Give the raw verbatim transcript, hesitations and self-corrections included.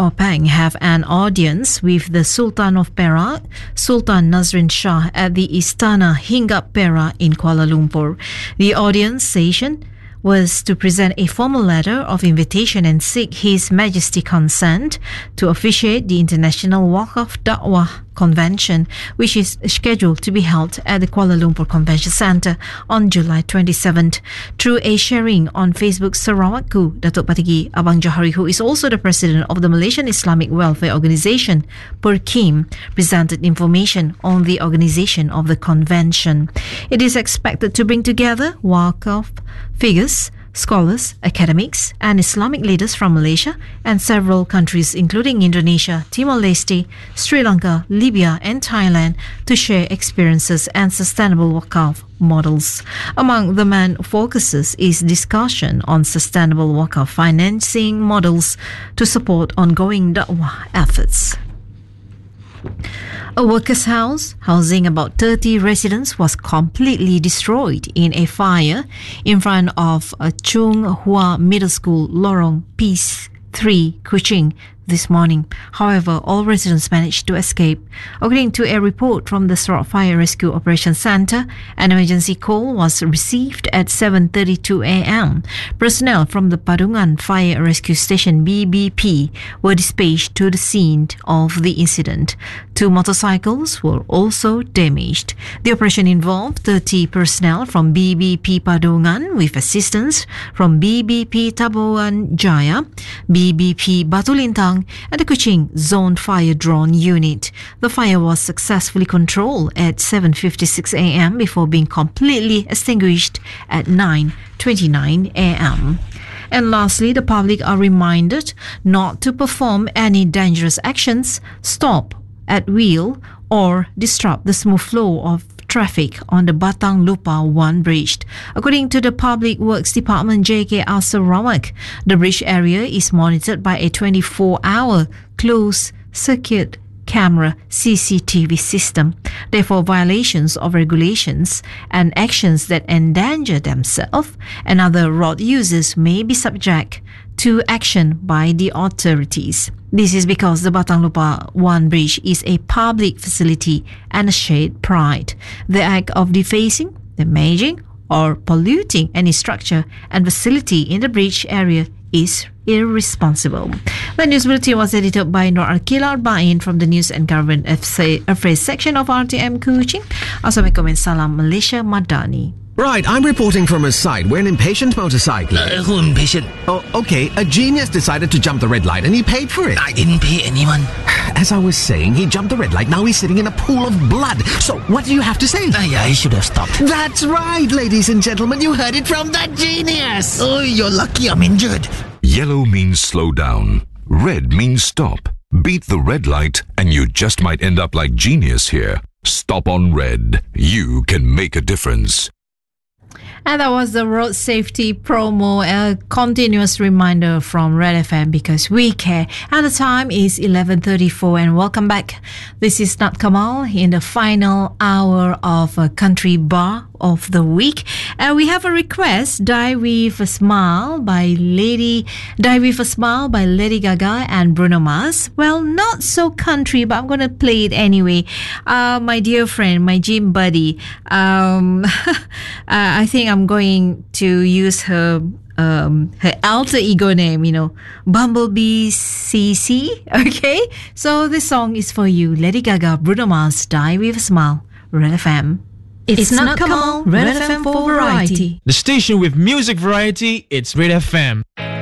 Openg have an audience with the Sultan of Perak, Sultan Nazrin Shah, at the Istana Hinggap Perak in Kuala Lumpur. The audience session was to present a formal letter of invitation and seek His Majesty consent to officiate the International Waqf Da'wah Convention, which is scheduled to be held at the Kuala Lumpur Convention Centre on July twenty-seventh. Through a sharing on Facebook, Sarawakku, Datuk Patigi Abang Johari, who is also the president of the Malaysian Islamic Welfare Organisation, PERKIM, presented information on the organisation of the convention. It is expected to bring together Waqf figures, scholars, academics, and Islamic leaders from Malaysia and several countries including Indonesia, Timor-Leste, Sri Lanka, Libya, and Thailand to share experiences and sustainable Waqf models. Among the main focuses is discussion on sustainable Waqf financing models to support ongoing da'wah efforts. A workers' house housing about thirty residents was completely destroyed in a fire in front of a Chung Hua Middle School, Lorong Peace three, Kuching, this morning. However, all residents managed to escape. According to a report from the Sarawak Fire Rescue Operations Centre, an emergency call was received at seven thirty-two a.m. Personnel from the Padungan Fire Rescue Station B B P were dispatched to the scene of the incident. Two motorcycles were also damaged. The operation involved thirty personnel from B B P Padungan with assistance from B B P Tabuan Jaya, B B P Batu Lintang, and the Kuching Zone Fire Drone Unit. The fire was successfully controlled at seven fifty-six a.m. before being completely extinguished at nine twenty-nine a.m. And lastly, the public are reminded not to perform any dangerous actions, stop at wheel, or disrupt the smooth flow of traffic on the Batang Lupa one bridge. According to the Public Works Department J K R Sarawak, the bridge area is monitored by a twenty-four hour closed circuit camera C C T V system. Therefore, violations of regulations and actions that endanger themselves and other road users may be subject to action by the authorities. This is because the Batang Lupa one bridge is a public facility and a shared pride. The act of defacing, damaging, or polluting any structure and facility in the bridge area is irresponsible. The news bulletin was edited by Nur Arkila Arba'in from the News and Government Affairs section of R T M Kuching. Assalamualaikum and salam Malaysia Madani. Right, I'm reporting from a site where an impatient motorcyclist... Uh, who impatient? Oh, okay. A genius decided to jump the red light and he paid for it. I didn't pay anyone. As I was saying, he jumped the red light. Now he's sitting in a pool of blood. So, what do you have to say? I, I should have stopped. That's right, ladies and gentlemen. You heard it from that genius. Oh, you're lucky I'm injured. Yellow means slow down. Red means stop. Beat the red light and you just might end up like genius here. Stop on red. You can make a difference. And that was the road safety promo, a continuous reminder from Red F M because we care. And the time is eleven thirty-four and welcome back. This is Nat Kamal in the final hour of a Country Bar of the week. And we have a request, Die With a Smile by Lady, Die With a Smile by Lady Gaga and Bruno Mars. Well, not so country, but I'm going to play it anyway. Uh, my dear friend, my gym buddy, um, I think I'm going to use her um her alter ego name, you know, Bumblebee C C. Okay, so this song is for you. Lady Gaga, Bruno Mars, Die With a Smile. Red F M. It's, it's not Kamal, Red, Red F M for variety. The station with music variety, it's Red F M.